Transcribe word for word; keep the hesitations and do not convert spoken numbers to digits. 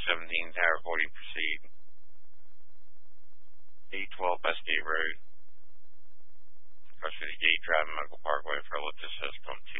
seventeen, Tower forty, proceed. eight twelve Westgate Road. Cross the Gate Drive, Medical Parkway for ellipsis system